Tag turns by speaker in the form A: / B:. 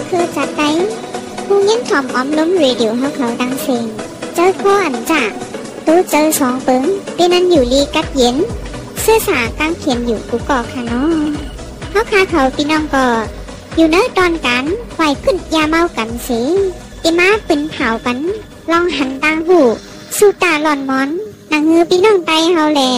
A: คือจัดไดผู้ยินถ่อมอ้อมล้มเรดิโอเฮาเขาดังเสียงเจอข้ออันจ่าตู้เจอสองเปิงปีนั้นอยู่ลีกัดเย็นเสื้อสากางเขียนอยู่กูก่อค่ะเนาะเฮาคาเขาพี่น้องก็อยู่เนื้อตอนกันไฟขึ้นยาเมากันสิอีมาปืนเผากันลองหันตางหูสู้ตาหลอนมอนนางฮือพี่น้องไตเฮาแหละ